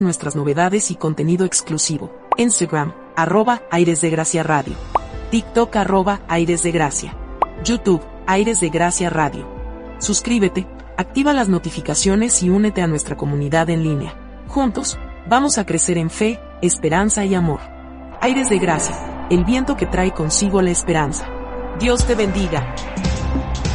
nuestras novedades y contenido exclusivo. Instagram, @Aires de Gracia Radio. TikTok, @Aires de Gracia. YouTube, Aires de Gracia Radio. Suscríbete, activa las notificaciones y únete a nuestra comunidad en línea. Juntos, vamos a crecer en fe, esperanza y amor. Aires de Gracia, el viento que trae consigo la esperanza. Dios te bendiga.